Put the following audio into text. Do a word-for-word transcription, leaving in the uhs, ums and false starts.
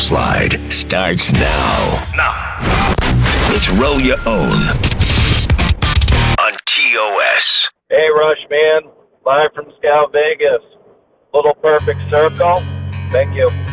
Slide starts now. Now. It's Row Your Own on T O S. Hey, Rush, man. Live from Scout Vegas. Little Perfect Circle. Thank you.